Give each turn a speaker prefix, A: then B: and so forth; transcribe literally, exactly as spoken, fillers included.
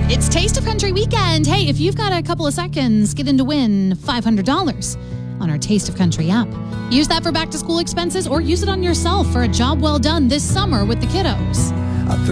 A: It's Taste of Country weekend. Hey, if you've got a couple of seconds, get in to win five hundred dollars on our Taste of Country app. Use that for back to school expenses or use it on yourself for a job well done this summer with the kiddos.